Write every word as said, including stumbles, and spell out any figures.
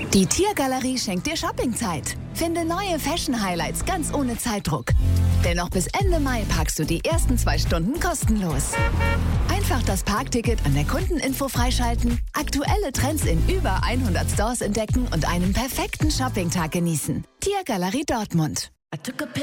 Die Tiergalerie schenkt dir Shoppingzeit. Finde neue Fashion-Highlights ganz ohne Zeitdruck. Denn noch bis Ende Mai parkst du die ersten zwei Stunden kostenlos. Einfach das Parkticket an der Kundeninfo freischalten, aktuelle Trends in über hundert Stores entdecken und einen perfekten Shoppingtag genießen. Tiergalerie Dortmund.